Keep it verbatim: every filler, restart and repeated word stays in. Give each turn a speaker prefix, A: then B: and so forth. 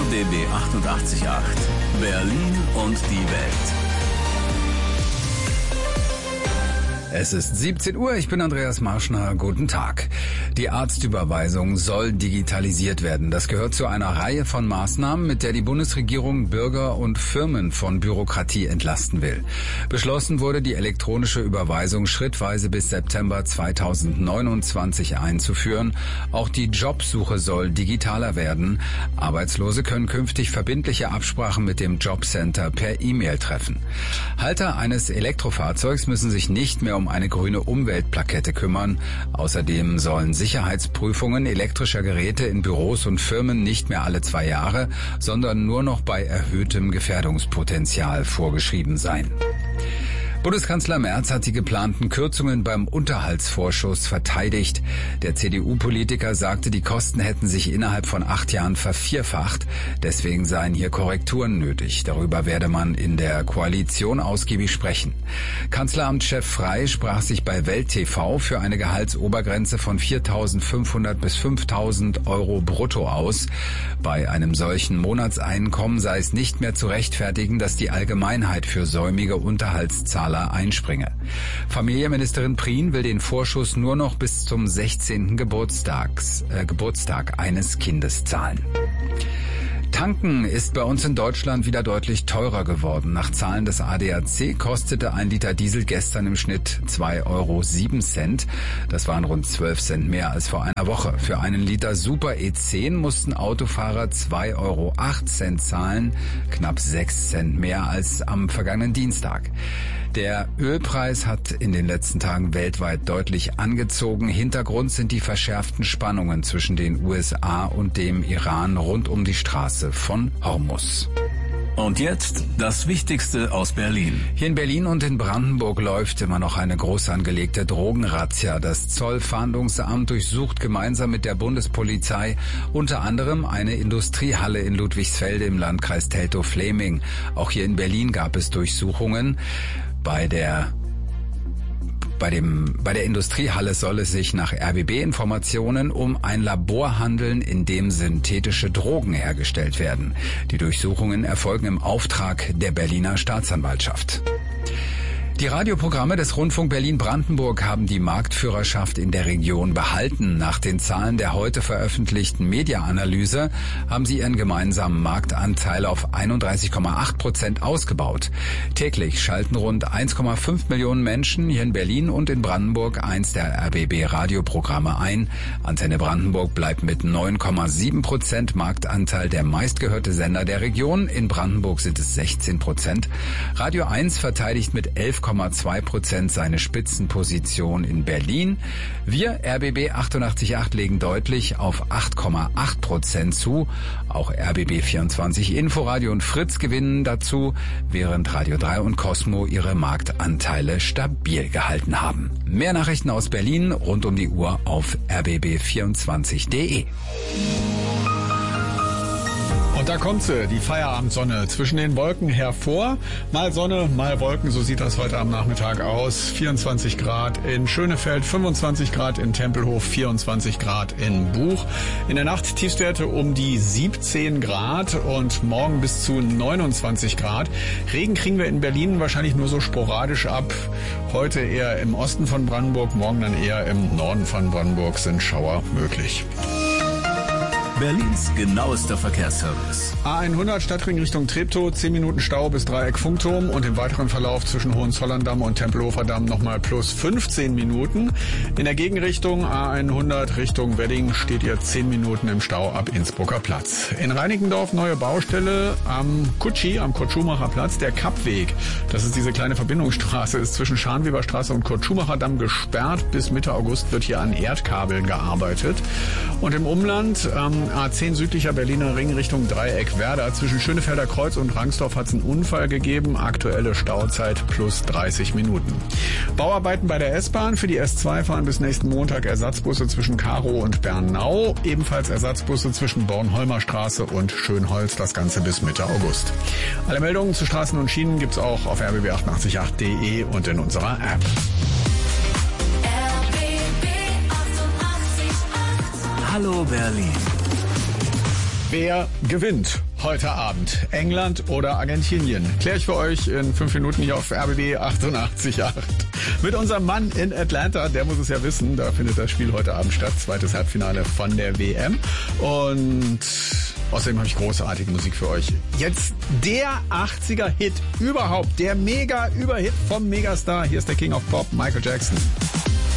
A: R B B achtundachtzig Komma acht. Berlin und die Welt.
B: Es ist siebzehn Uhr, ich bin Andreas Marschner, guten Tag. Die Arztüberweisung soll digitalisiert werden. Das gehört zu einer Reihe von Maßnahmen, mit der die Bundesregierung Bürger und Firmen von Bürokratie entlasten will. Beschlossen wurde, die elektronische Überweisung schrittweise bis September zweitausendneunundzwanzig einzuführen. Auch die Jobsuche soll digitaler werden. Arbeitslose können künftig verbindliche Absprachen mit dem Jobcenter per E-Mail treffen. Halter eines Elektrofahrzeugs müssen sich nicht mehr um eine grüne Umweltplakette kümmern. Außerdem sollen Sicherheitsprüfungen elektrischer Geräte in Büros und Firmen nicht mehr alle zwei Jahre, sondern nur noch bei erhöhtem Gefährdungspotenzial vorgeschrieben sein. Bundeskanzler Merz hat die geplanten Kürzungen beim Unterhaltsvorschuss verteidigt. Der C D U-Politiker sagte, die Kosten hätten sich innerhalb von acht Jahren vervierfacht. Deswegen seien hier Korrekturen nötig. Darüber werde man in der Koalition ausgiebig sprechen. Kanzleramtschef Frey sprach sich bei Welt T V für eine Gehaltsobergrenze von viertausendfünfhundert bis fünftausend Euro brutto aus. Bei einem solchen Monatseinkommen sei es nicht mehr zu rechtfertigen, dass die Allgemeinheit für säumige Unterhaltszahler einspringe. Familienministerin Prien will den Vorschuss nur noch bis zum sechzehnten Geburtstags, äh, Geburtstag eines Kindes zahlen. Tanken ist bei uns in Deutschland wieder deutlich teurer geworden. Nach Zahlen des A D A C kostete ein Liter Diesel gestern im Schnitt zwei Euro sieben. Das waren rund zwölf Cent mehr als vor einer Woche. Für einen Liter Super E zehn mussten Autofahrer zwei Euro acht zahlen, knapp sechs Cent mehr als am vergangenen Dienstag. Der Ölpreis hat in den letzten Tagen weltweit deutlich angezogen. Hintergrund sind die verschärften Spannungen zwischen den U S A und dem Iran rund um die Straße von Hormuz.
A: Und jetzt das Wichtigste aus Berlin.
B: Hier in Berlin und in Brandenburg läuft immer noch eine groß angelegte Drogenrazzia. Das Zollfahndungsamt durchsucht gemeinsam mit der Bundespolizei unter anderem eine Industriehalle in Ludwigsfelde im Landkreis Teltow-Fläming. Auch hier in Berlin gab es Durchsuchungen. Bei der Bei dem, bei der Industriehalle soll es sich nach R B B-Informationen um ein Labor handeln, in dem synthetische Drogen hergestellt werden. Die Durchsuchungen erfolgen im Auftrag der Berliner Staatsanwaltschaft. Die Radioprogramme des Rundfunk Berlin-Brandenburg haben die Marktführerschaft in der Region behalten. Nach den Zahlen der heute veröffentlichten Media-Analyse haben sie ihren gemeinsamen Marktanteil auf einunddreißig Komma acht Prozent ausgebaut. Täglich schalten rund eins Komma fünf Millionen Menschen hier in Berlin und in Brandenburg eins der R B B-Radioprogramme ein. Antenne Brandenburg bleibt mit neun Komma sieben Prozent Marktanteil der meistgehörte Sender der Region. In Brandenburg sind es sechzehn Prozent. Radio eins verteidigt mit elf Komma zwei Prozent seine Spitzenposition in Berlin. Wir, R B B achtundachtzig Komma acht, legen deutlich auf acht Komma acht Prozent zu. Auch R B B vierundzwanzig Inforadio und Fritz gewinnen dazu, während Radio drei und Cosmo ihre Marktanteile stabil gehalten haben. Mehr Nachrichten aus Berlin rund um die Uhr auf r b b vierundzwanzig punkt d e.
C: Und da kommt sie, die Feierabendsonne, zwischen den Wolken hervor. Mal Sonne, mal Wolken, so sieht das heute am Nachmittag aus. vierundzwanzig Grad in Schönefeld, fünfundzwanzig Grad in Tempelhof, vierundzwanzig Grad in Buch. In der Nacht Tiefstwerte um die siebzehn Grad und morgen bis zu neunundzwanzig Grad. Regen kriegen wir in Berlin wahrscheinlich nur so sporadisch ab. Heute eher im Osten von Brandenburg, morgen dann eher im Norden von Brandenburg sind Schauer möglich.
A: Berlins genauester Verkehrsservice.
C: A hundert Stadtring Richtung Treptow, zehn Minuten Stau bis Dreieck Funkturm und im weiteren Verlauf zwischen Hohenzollern-Damm und Tempelhofer Damm nochmal plus fünfzehn Minuten. In der Gegenrichtung A hundert Richtung Wedding steht ihr zehn Minuten im Stau ab Innsbrucker Platz. In Reinickendorf neue Baustelle am Kutschi, am Kurt-Schumacher Platz, der Kappweg. Das ist diese kleine Verbindungsstraße, ist zwischen Scharnweberstraße und Kurt-Schumacher Damm gesperrt. Bis Mitte August wird hier an Erdkabeln gearbeitet. Und im Umland ähm, A zehn südlicher Berliner Ring Richtung Dreieck Werder. Zwischen Schönefelder Kreuz und Rangsdorf hat es einen Unfall gegeben. Aktuelle Stauzeit plus dreißig Minuten. Bauarbeiten bei der S-Bahn. Für die S zwei fahren bis nächsten Montag Ersatzbusse zwischen Karow und Bernau. Ebenfalls Ersatzbusse zwischen Bornholmer Straße und Schönholz. Das Ganze bis Mitte August. Alle Meldungen zu Straßen und Schienen gibt's auch auf r b b achtundachtzig Komma acht punkt d e und in unserer App.
A: Hallo Berlin.
C: Wer gewinnt? Heute Abend England oder Argentinien? Kläre ich für euch in fünf Minuten hier auf R B B achtundachtzig Komma acht. Mit unserem Mann in Atlanta, der muss es ja wissen, da findet das Spiel heute Abend statt, zweites Halbfinale von der W M. Und außerdem habe ich großartige Musik für euch. Jetzt der achtziger Hit überhaupt, der Mega-Überhit vom Megastar. Hier ist der King of Pop, Michael Jackson.